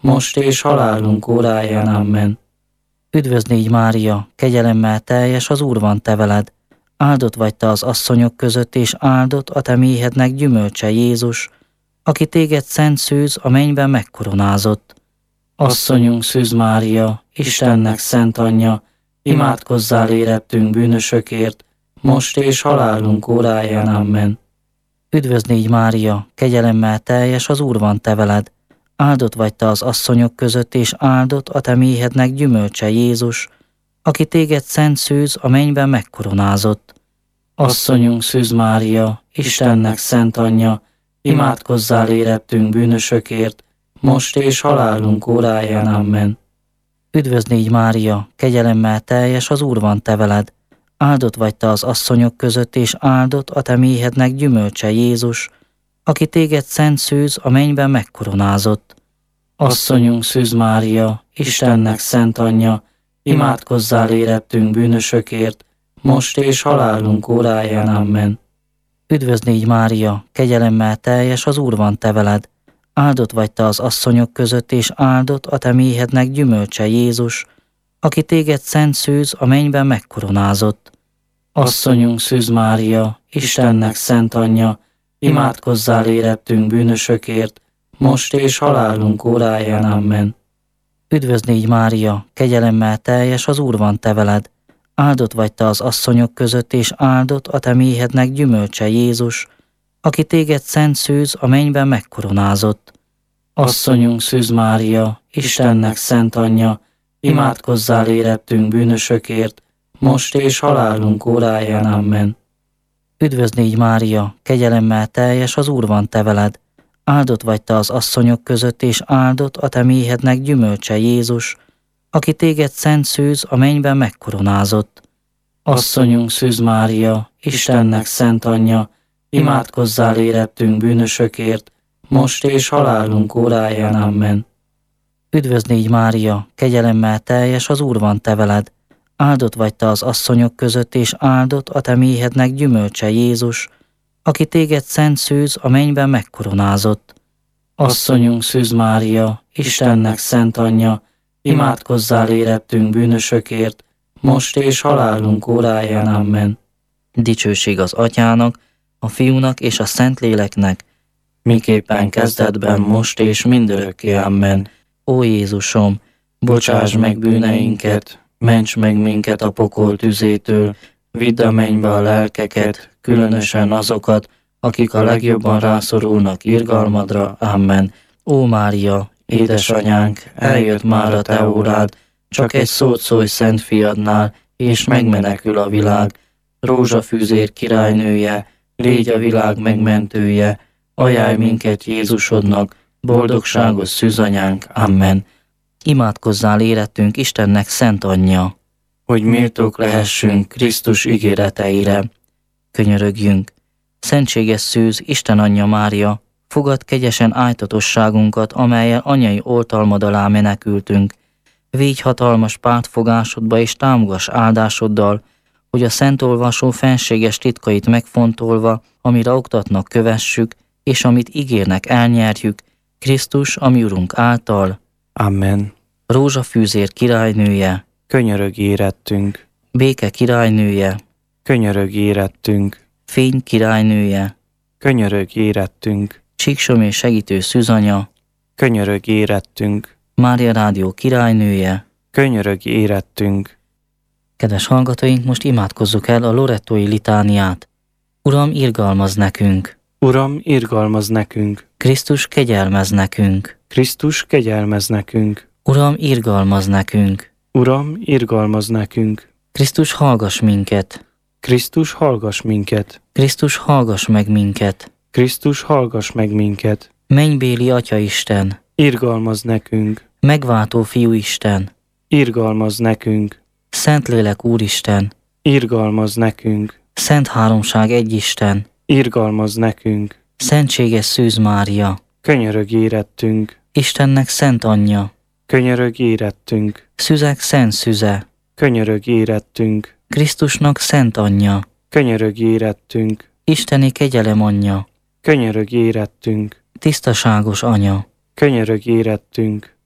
most és halálunk óráján. Amen. Üdvözl légy, Mária, kegyelemmel teljes, az Úr van te veled. Áldott vagy te az asszonyok között, és áldott a te méhednek gyümölcse, Jézus, aki téged szent szűz, a mennyben megkoronázott. Asszonyunk Szűz Mária, Istennek szent anyja, imádkozzál érettünk bűnösökért, most és halálunk óráján. Amen. Üdvözl légy, Mária, kegyelemmel teljes, az Úr van te veled. Áldott vagy te az asszonyok között, és áldott a te méhednek gyümölcse, Jézus, aki téged szent szűz, a mennyben megkoronázott. Asszonyunk Szűz Mária, Istennek szent anyja, imádkozzál érettünk bűnösökért, most és halálunk óráján. Amen. Üdvözl légy, Mária, kegyelemmel teljes, az Úr van te veled. Áldott vagy te az asszonyok között, és áldott a te méhednek gyümölcse, Jézus, aki téged szent szűz, a mennyben megkoronázott. Asszonyunk Szűz Mária, Istennek szent anyja, imádkozzál érettünk bűnösökért, most és halálunk óráján. Amen. Üdvözl légy, Mária, kegyelemmel teljes, az Úr van te veled. Áldott vagy te az asszonyok között, és áldott a te méhednek gyümölcse, Jézus, aki téged szent szűz, a mennyben megkoronázott. Asszonyunk Szűz Mária, Istennek szent anyja, imádkozzál érettünk bűnösökért, most és halálunk óráján. Amen. Üdvözl légy, Mária, kegyelemmel teljes, az Úr van te veled. Áldott vagy te az asszonyok között, és áldott a te méhednek gyümölcse, Jézus, aki téged szent szűz, a mennyben megkoronázott. Asszonyunk Szűz Mária, Istennek szent anyja, imádkozzál érettünk bűnösökért, most és halálunk óráján. Amen. Üdvözl légy, Mária, kegyelemmel teljes, az Úr van te veled. Áldott vagy te az asszonyok között, és áldott a te méhednek gyümölcse, Jézus, aki téged szent szűz, a mennyben megkoronázott. Asszonyunk Szűz Mária, Istennek szent anyja, imádkozzál érettünk bűnösökért, most és halálunk óráján. Amen. Üdvözl légy, Mária, kegyelemmel teljes, az Úr van te veled. Áldott vagy te az asszonyok között, és áldott a te méhednek gyümölcse, Jézus, aki téged szent szűz, a mennyben megkoronázott. Asszonyunk Szűz Mária, Istennek szent anyja, imádkozzál érettünk bűnösökért, most és halálunk óráján. Amen. Dicsőség az Atyának, a Fiúnak és a Szentléleknek, miképpen kezdetben, most és mindörökké. Amen. Ó Jézusom, Bocsáss meg bűneinket, ments meg minket a pokol tüzétől, vidd a mennybe a lelkeket, különösen azokat, akik a legjobban rászorulnak irgalmadra. Amen. Ó Mária, édesanyánk, eljött már a te órád, csak egy szót szólj Szent Fiadnál, és megmenekül a világ. Rózsafűzér királynője, légy a világ megmentője, ajánlj minket Jézusodnak, boldogságos szűzanyánk. Amen. Imádkozzál érettünk Istennek szent anyja, hogy méltók lehessünk Krisztus ígéreteire. Könyörögjünk. Szentséges szűz, Isten anyja Mária, fogad kegyesen ájtatosságunkat, amellyel anyai oltalmad alá menekültünk. Végy hatalmas pártfogásodba és támogass áldásoddal, hogy a szent olvasó fenséges titkait megfontolva, amire oktatnak, kövessük, és amit ígérnek, elnyerjük, Krisztus, ami Urunk által. Amen. Rózsafűzér királynője, könyörögj érettünk. Béke királynője, könyörögj érettünk. Fény királynője, könyörögj érettünk. Síksom és segítő szűzanya, könyörögj érettünk. Mária Rádió királynője, könyörögj érettünk. Kedves hallgatóink, most imádkozzuk el a lorettói litániát. Uram, irgalmazz nekünk! Uram, irgalmazz nekünk! Krisztus, kegyelmezz nekünk! Krisztus, kegyelmezz nekünk! Uram, irgalmazz nekünk! Uram, irgalmazz nekünk! Krisztus, hallgass minket! Krisztus, hallgass minket! Krisztus, hallgass meg minket! Krisztus, hallgass meg minket! Mennybéli Atya Isten! Irgalmazz nekünk! Megváltó Fiú Isten! Irgalmazz nekünk! Szentlélek Úristen! Irgalmazz nekünk! Szent Háromság egy Isten! Irgalmazz nekünk! Szentséges Szűz Mária! Könyörögj érettünk! Istennek szent anyja! Könyörögj érettünk! Szüzek szent szüze! Könyörögj érettünk! Krisztusnak szent anyja! Könyörögj érettünk! Isteni kegyelem anyja! Könyörögj érettünk! Tisztaságos anya! Könyörögj érettünk!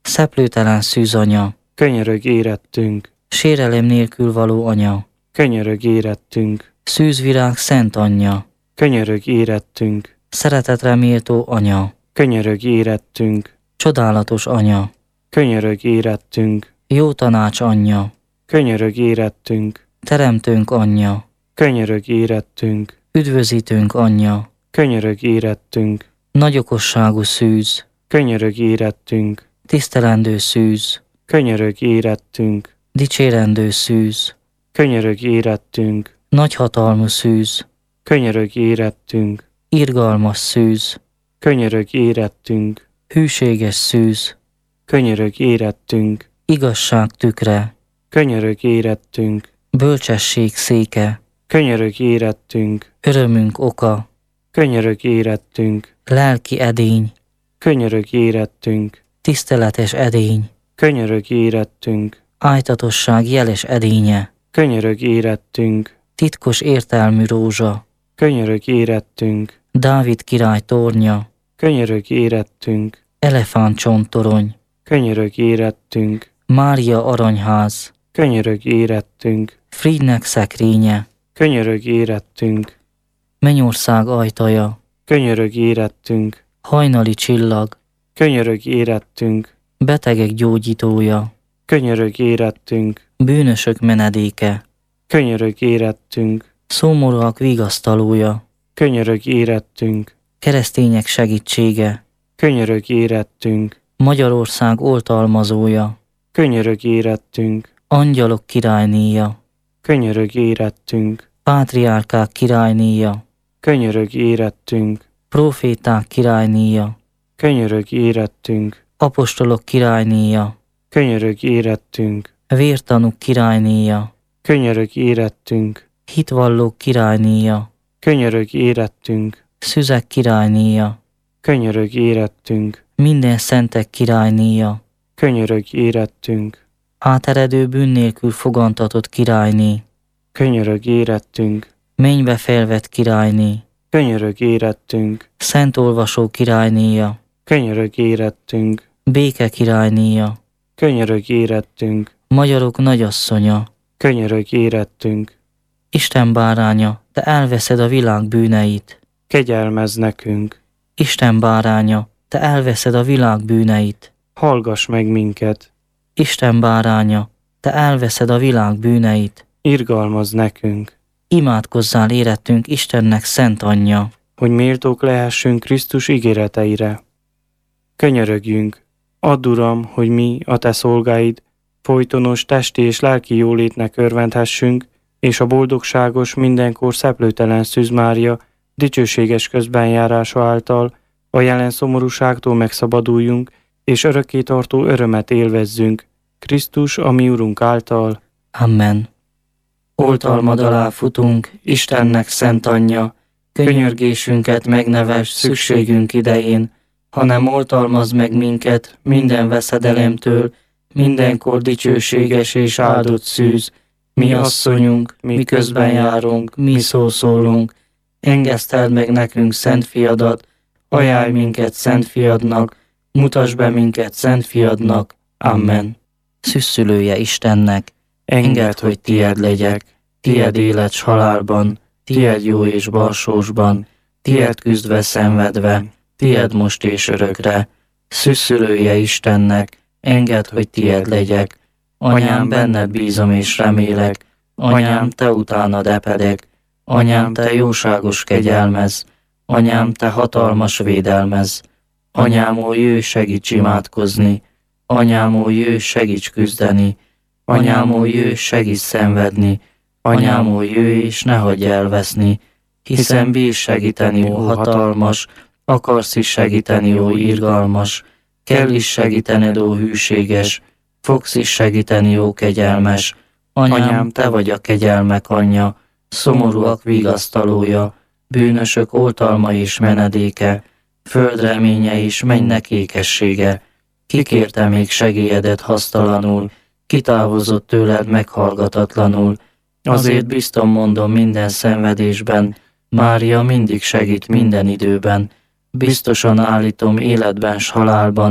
Szeplőtelen szűz anya, könyörög érettünk, sérelem nélkül való anya, könyörög érettünk, szűzvirág szent anyja, könyörög érettünk, szeretetre méltó anya, könyörög érettünk, csodálatos anya, könyörög érettünk, jó tanács anyja, könyörög érettünk, teremtőnk anyja, könyörög érettünk, üdvözítőnk anyja, könyörög érettünk, nagyokosságú szűz, könyörög érettünk, tisztelendő szűz, könyörög érettünk, dicsérendő szűz, könyörög érettünk, nagyhatalmú szűz, könyörög érettünk, irgalmas szűz, könyörög érettünk, hűséges szűz, könyörög érettünk, igazság tükre, könyörög érettünk, bölcsesség széke, könyörög érettünk, örömünk oka, könyörög érettünk, lelki edény, könyörög érettünk, tiszteletes edény, könyörög érettünk, ájtatosság jeles edénye, könyörög érettünk, titkos értelmű rózsa, könyörög érettünk, Dávid király tornya, könyörög érettünk, elefántcsonttorony, könyörög érettünk, Mária aranyház, könyörög érettünk, Friednek szekrénye, könyörög érettünk, mennyország ajtaja, könyörög érettünk, hajnali csillag, könyörög érettünk, betegek gyógyítója, könyörög érettünk, bűnösök menedéke, könyörög érettünk, szomorúak vigasztalója, könyörög érettünk, keresztények segítsége, könyörög érettünk, Magyarország oltalmazója, könyörög érettünk, angyalok királynéja, könyörög érettünk, pátriárkák királynéja, könyörög érettünk, proféták királynéja, könyörög érettünk, apostolok királynéja, könyörög érettünk, vértanúk királynéja, könyörög érettünk, hitvallók királynéja, könyörög érettünk, szüzek királynéja, könyörög érettünk, minden szentek királynéja, könyörög érettünk, áteredő bűn nélkül fogantatott királyné, könyörög érettünk, mennybe felvett királyné, könyörög érettünk, szent olvasó királynéja, könyörög érettünk, béke királynéja, könyörög érettünk, magyarok nagyasszonya, könyörög érettünk, Isten báránya, te elveszed a világ bűneit, kegyelmezz nekünk, Isten báránya, te elveszed a világ bűneit, hallgass meg minket, Isten báránya, te elveszed a világ bűneit, irgalmazz nekünk, imádkozzál érettünk Istennek szent anyja, hogy méltók lehessünk Krisztus ígéreteire. Könyörögjünk, add Uram, hogy mi, a te szolgáid, folytonos testi és lelki jólétnek örvendhessünk, és a boldogságos, mindenkor szeplőtelen Szűz Mária dicsőséges közbenjárása által a jelen szomorúságtól megszabaduljunk, és örökkétartó örömet élvezzünk, Krisztus, a mi Urunk által. Amen. Oltalmad alá futunk, Istennek szent anyja, könyörgésünket megnevess szükségünk idején, hanem oltalmazd meg minket minden veszedelemtől, mindenkor dicsőséges és áldott szűz, mi asszonyunk, mi közben járunk, mi szószólunk, engeszteld meg nekünk szent fiadat, ajánlj minket szent fiadnak, mutasd be minket szent fiadnak. Amen. Szüsszülője Istennek, engedd, hogy tied legyek, tied élet s halálban, tied jó és balsósban, tied küzdve szenvedve, tied most és örökre. Szüsszülője Istennek, engedd, hogy tied legyek, anyám, benned bízom és remélek, anyám, te utánad epedek, anyám, te jóságos kegyelmez, anyám, te hatalmas védelmez, anyám, ó, jöjj, segíts imádkozni, anyám, ó, jöjj, segíts küzdeni, anyám, ó, jöjj, segíts szenvedni, anyám, ó, jöjj, és ne hagyj elveszni, hiszen bírsz segíteni, ó hatalmas, akarsz is segíteni, ó irgalmas, kell is segítened, ó hűséges, fogsz is segíteni, ó kegyelmes, anyám, te vagy a kegyelmek anyja, szomorúak vigasztalója, bűnösök oltalma és menedéke, föld reménye és mennynek ékessége. Kikérte még segélyedet hasztalanul, kitávozott tőled meghallgatatlanul, azért bizton mondom minden szenvedésben, Mária mindig segít minden időben, biztosan állítom életben s halálban,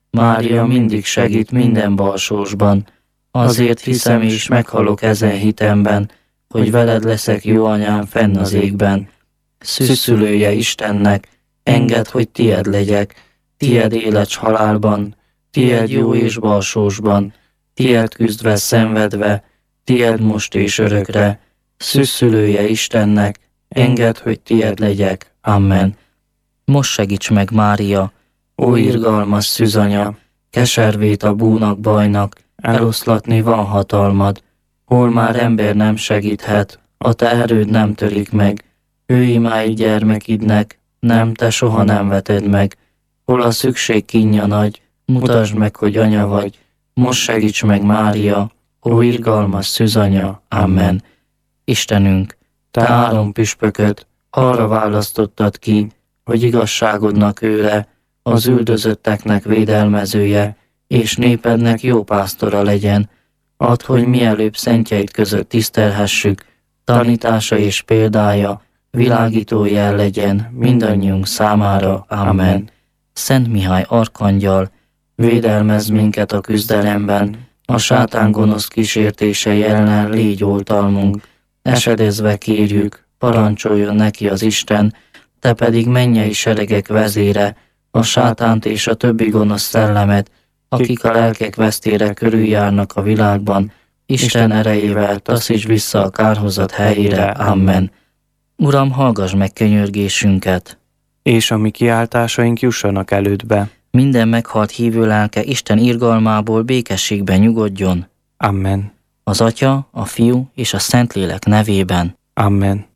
Mária mindig segít minden balsósban. Azért hiszem és meghalok ezen hitemben, hogy veled leszek jó anyám fenn az égben. Szüsszülője Istennek, engedd, hogy tied legyek, tied élet s halálban, tied jó és balsósban, tied küzdve szenvedve, tied most és örökre. Szüsszülője Istennek, engedd, hogy tied legyek. Amen. Most segíts meg, Mária, Ó irgalmas szűzanya, keservét a búnak bajnak, eloszlatni van hatalmad, hol már ember nem segíthet, a te erőd nem törik meg, ő imáid gyermekidnek, nem, te soha nem veted meg, hol a szükség kínja nagy, mutasd meg, hogy anya vagy, most segíts meg, Mária, ó irgalmas szűzanya. Amen. Istenünk, Te három püspököt arra választottad ki, hogy igazságodnak őre, az üldözötteknek védelmezője, és népednek jó pásztora legyen. Add, hogy mielőbb szentjeid között tisztelhessük, tanítása és példája, világító jel legyen mindannyiunk számára. Amen. Szent Mihály arkangyal, Védelmezz minket a küzdelemben, a sátán gonosz kísértései ellen légy oltalmunk. Esedezve kérjük, parancsoljon neki az Isten, te pedig mennyei seregek vezére, a sátánt és a többi gonosz szellemet, akik a lelkek vesztére körüljárnak a világban, Isten erejével taszíts vissza a kárhozat helyére. Amen. Uram, hallgass meg könyörgésünket. És a mi kiáltásaink jussanak elődbe. Minden meghalt hívő lelke Isten irgalmából békességben nyugodjon. Amen. Az Atya, a Fiú és a Szentlélek nevében. Amen.